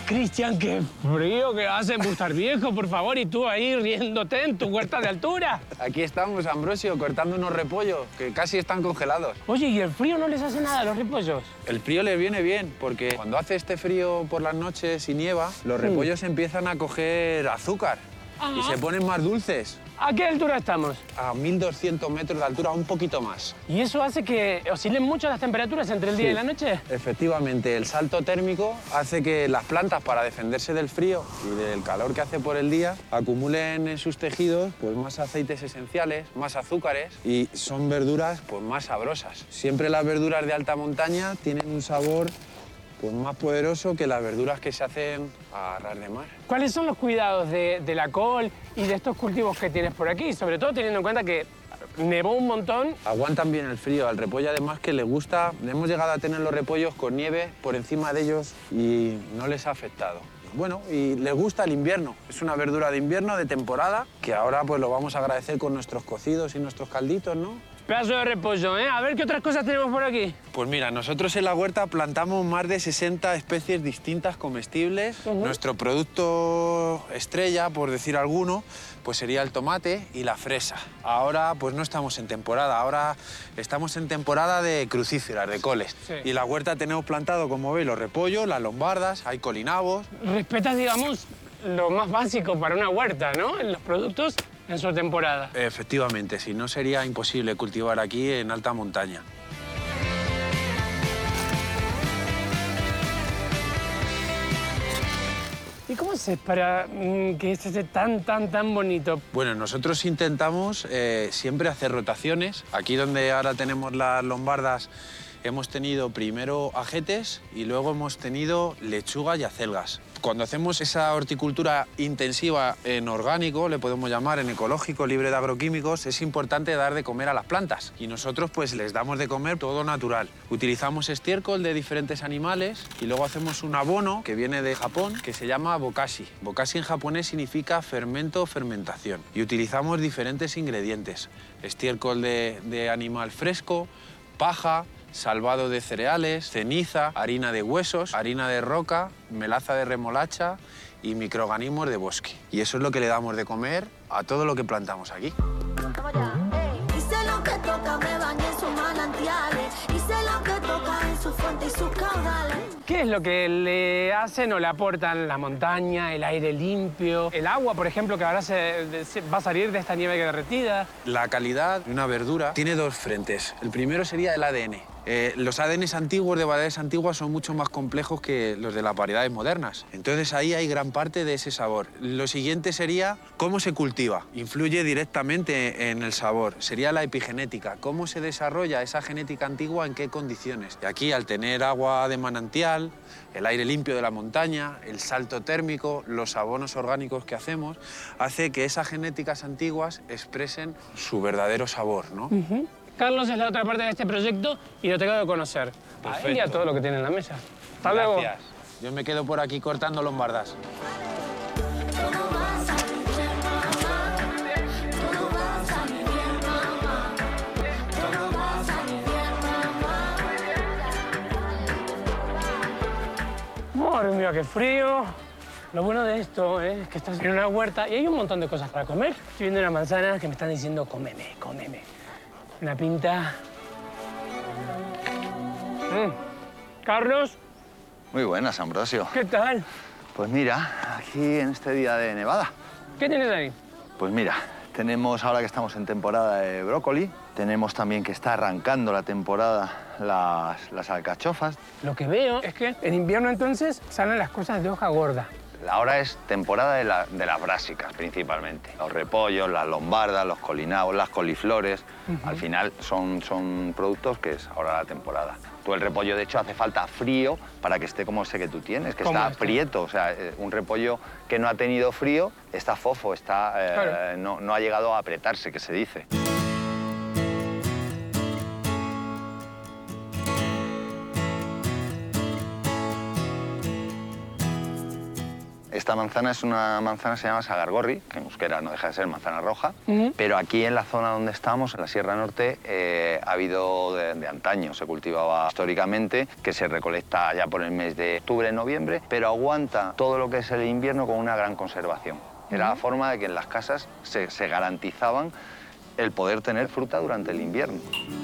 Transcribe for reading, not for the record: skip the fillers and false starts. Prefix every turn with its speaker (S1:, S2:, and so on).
S1: Cristian, qué frío que hace Bustar Viejo, por favor, y tú ahí riéndote en tu huerta de altura.
S2: Aquí estamos, Ambrosio, cortando unos repollos que casi están congelados.
S1: Oye, ¿y el frío no les hace nada a los repollos?
S2: El frío les viene bien, porque cuando hace este frío por las noches y nieva, los repollos empiezan a coger azúcar y se ponen más dulces.
S1: ¿A qué altura estamos?
S2: A 1200 metros de altura, un poquito más.
S1: ¿Y eso hace que oscilen mucho las temperaturas entre el día y la noche?
S2: Efectivamente, el salto térmico hace que las plantas, para defenderse del frío y del calor que hace por el día, acumulen en sus tejidos pues, más aceites esenciales, más azúcares y son verduras pues, más sabrosas. Siempre las verduras de alta montaña tienen un sabor pues, más poderoso que las verduras que se hacen a ras de mar.
S1: ¿Cuáles son los cuidados de la col y de estos cultivos que tienes por aquí? Sobre todo teniendo en cuenta que nevó un montón.
S2: Aguantan bien el frío. Al repollo, además, que le gusta. Hemos llegado a tener los repollos con nieve por encima de ellos y no les ha afectado. Bueno, y les gusta el invierno. Es una verdura de invierno, de temporada, que ahora pues lo vamos a agradecer con nuestros cocidos y nuestros calditos, ¿no?
S1: Pedazo de repollo, ¿eh? A ver qué otras cosas tenemos por aquí.
S2: Pues mira, nosotros en la huerta plantamos más de 60 especies distintas comestibles. Nuestro producto estrella, por decir alguno, pues sería el tomate y la fresa. Ahora pues no estamos en temporada, ahora estamos en temporada de crucíferas, de coles.
S1: Sí.
S2: Y en la huerta tenemos plantado, como veis, los repollos, las lombardas, hay colinabos.
S1: Respetas, digamos, lo más básico para una huerta, ¿no? Los productos en su temporada.
S2: Efectivamente, si no sería imposible cultivar aquí en alta montaña.
S1: ¿Y cómo haces para que este esté tan bonito?
S2: Bueno, nosotros intentamos siempre hacer rotaciones. Aquí donde ahora tenemos las lombardas hemos tenido primero ajetes y luego hemos tenido lechuga y acelgas. Cuando hacemos esa horticultura intensiva en orgánico, le podemos llamar en ecológico, libre de agroquímicos, es importante dar de comer a las plantas. Y nosotros pues les damos de comer todo natural. Utilizamos estiércol de diferentes animales y luego hacemos un abono que viene de Japón que se llama bokashi. Bokashi en japonés significa fermento o fermentación. Y utilizamos diferentes ingredientes. Estiércol de animal fresco, paja, salvado de cereales, ceniza, harina de huesos, harina de roca, melaza de remolacha y microorganismos de bosque. Y eso es lo que le damos de comer a todo lo que plantamos aquí.
S3: Hice lo que toca, me bañé en sus manantiales. Hice lo que toca en su fuente y sus caudales.
S1: ¿Qué es lo que le hacen o le aportan la montaña, el aire limpio, el agua, por ejemplo, que ahora va a salir de esta nieve derretida?
S2: La calidad de una verdura tiene dos frentes. El primero sería el ADN. Los ADNs antiguos de variedades antiguas son mucho más complejos que los de las variedades modernas. Entonces ahí hay gran parte de ese sabor. Lo siguiente sería cómo se cultiva. Influye directamente en el sabor. Sería la epigenética. Cómo se desarrolla esa genética antigua, en qué condiciones. Y aquí, al tener agua de manantial, el aire limpio de la montaña, el salto térmico, los abonos orgánicos que hacemos, hace que esas genéticas antiguas expresen su verdadero sabor, ¿no?
S1: Carlos es la otra parte de este proyecto y lo tengo que conocer. A él y a todo lo que tiene en la mesa. Hasta luego.
S2: Gracias. Yo me quedo por aquí cortando lombardas.
S1: Madre mía, qué frío. Lo bueno de esto es que estás en una huerta y hay un montón de cosas para comer. Estoy viendo una manzana que me están diciendo cómeme, cómeme. Una pinta. Carlos,
S4: Muy buenas, Ambrosio.
S1: ¿qué tal?
S4: Pues mira, aquí en este día de nevada,
S1: ¿Qué tienes ahí?
S4: pues mira, tenemos ahora que estamos en temporada de brócoli, tenemos también que está arrancando la temporada las alcachofas.
S1: Lo que veo es que en invierno entonces salen las cosas de hoja gorda.
S4: Ahora es temporada de las brásicas, principalmente. Los repollos, las lombardas, los colinaos, las coliflores. Al final son productos que es ahora la temporada. Tú el repollo, de hecho, hace falta frío para que esté como ese que tú tienes, que está prieto. O sea, un repollo que no ha tenido frío está fofo,
S1: Claro.
S4: no ha llegado a apretarse, que se dice. Esta manzana es una manzana que se llama Sagargorri, que en euskera no deja de ser manzana roja, pero aquí en la zona donde estamos, en la Sierra Norte, ha habido de antaño, se cultivaba históricamente, que se recolecta ya por el mes de octubre, noviembre, pero aguanta todo lo que es el invierno con una gran conservación. Era la forma de que en las casas se garantizaban el poder tener fruta durante el invierno.